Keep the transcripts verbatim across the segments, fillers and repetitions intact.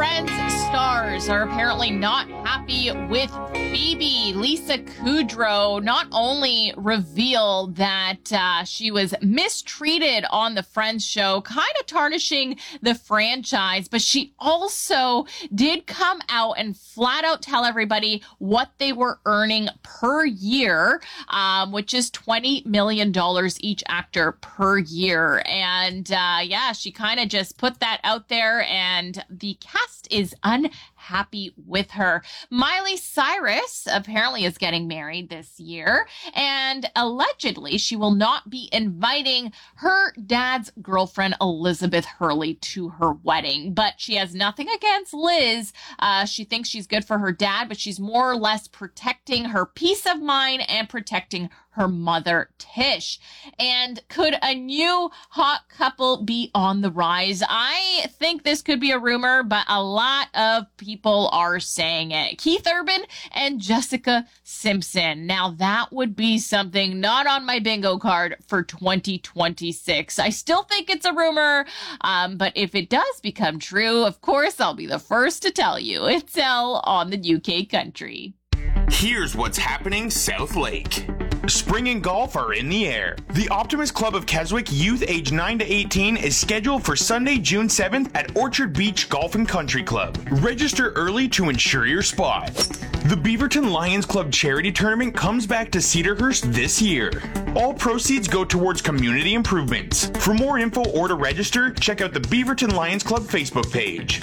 Friends stars are apparently not happy with Phoebe. Lisa Kudrow not only revealed that uh, she was mistreated on the Friends show, kind of tarnishing the franchise, but she also did come out and flat out tell everybody what they were earning per year, um, which is twenty million dollars each actor per year. And uh, yeah, she kind of just put that out there, and the cast is unhappy with her. Miley Cyrus apparently is getting married this year, and allegedly she will not be inviting her dad's girlfriend Elizabeth Hurley to her wedding. But she has nothing against Liz. Uh, she thinks she's good for her dad, but she's more or less protecting her peace of mind and protecting her mother, Tish. And could a new hot couple be on the rise? I think this could be a rumor, but a lot of people are saying it. Keith Urban and Jessica Simpson. Now that would be something not on my bingo card for twenty twenty-six. I still think it's a rumor, um, but if it does become true, of course, I'll be the first to tell you. It's Elle on the U K Country. Here's what's happening South Lake. Spring and golf are in the air. The Optimist Club of Keswick youth age nine to eighteen is scheduled for Sunday, June seventh at Orchard Beach Golf and Country Club. Register early to ensure your spot. The Beaverton Lions Club charity tournament comes back to Cedarhurst this year. All proceeds go towards community improvements. For more info or to register, check out the Beaverton Lions Club Facebook page.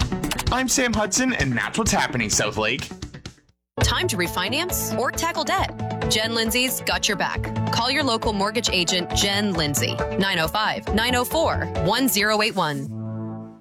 I'm Sam Hudson, and that's what's happening South Lake. Time to refinance or tackle debt? Jen Lindsay's got your back. Call your local mortgage agent, Jen Lindsay, nine oh five, nine oh four, one oh eight one.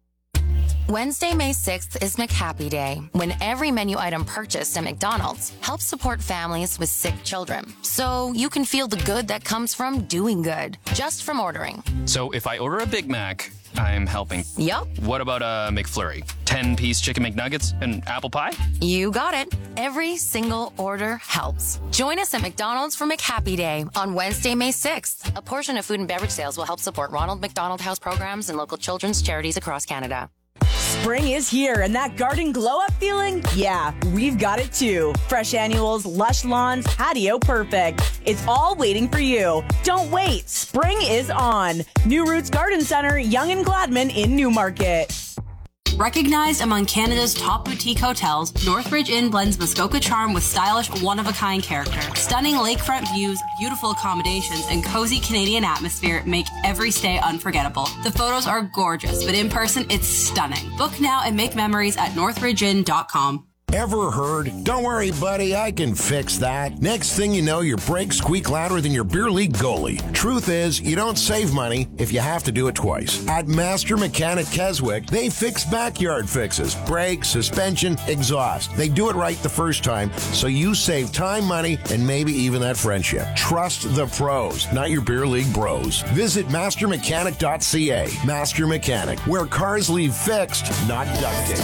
Wednesday, May sixth is McHappy Day, when every menu item purchased at McDonald's helps support families with sick children. So you can feel the good that comes from doing good, just from ordering. So if I order a Big Mac, I'm helping. Yup. What about a McFlurry? ten-piece chicken McNuggets and apple pie? You got it. Every single order helps. Join us at McDonald's for McHappy Day on Wednesday, May sixth. A portion of food and beverage sales will help support Ronald McDonald House programs and local children's charities across Canada. Spring is here, and that garden glow-up feeling? Yeah, we've got it too. Fresh annuals, lush lawns, patio perfect. It's all waiting for you. Don't wait. Spring is on. New Roots Garden Center, Yonge and Gladman in Newmarket. Recognized among Canada's top boutique hotels, Northridge Inn blends Muskoka charm with stylish, one-of-a-kind character. Stunning lakefront views, beautiful accommodations, and cozy Canadian atmosphere make every stay unforgettable. The photos are gorgeous, but in person, it's stunning. Book now and make memories at northridge inn dot com. Ever heard? Don't worry, buddy, I can fix that. Next thing you know, your brakes squeak louder than your beer league goalie. Truth is, you don't save money if you have to do it twice. At Master Mechanic Keswick, they fix backyard fixes, brakes, suspension, exhaust. They do it right the first time, so you save time, money, and maybe even that friendship. Trust the pros, not your beer league bros. Visit master mechanic dot c a. Master Mechanic, where cars leave fixed, not ducted.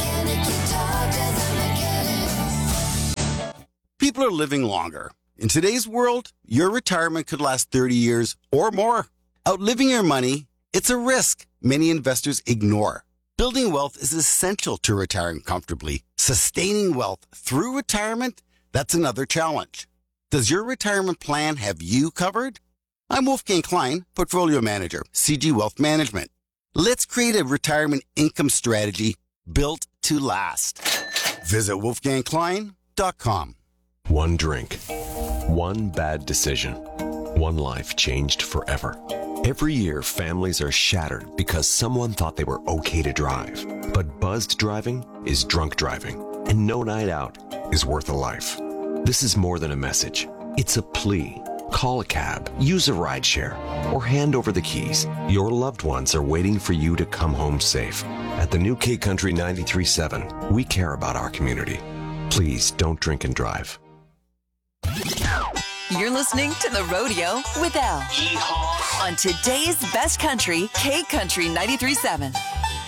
People are living longer. In today's world, your retirement could last thirty years or more. Outliving your money, it's a risk many investors ignore. Building wealth is essential to retiring comfortably. Sustaining wealth through retirement, that's another challenge. Does your retirement plan have you covered? I'm Wolfgang Klein, Portfolio Manager, C G Wealth Management. Let's create a retirement income strategy built to last. Visit wolfgang klein dot com. One drink, one bad decision, one life changed forever. Every year, families are shattered because someone thought they were okay to drive. But buzzed driving is drunk driving, and no night out is worth a life. This is more than a message. It's a plea. Call a cab, use a rideshare, or hand over the keys. Your loved ones are waiting for you to come home safe. At the New K Country ninety-three point seven, we care about our community. Please don't drink and drive. You're listening to The Rodeo with Elle. Yeehaw. On today's best country, K Country ninety-three point seven.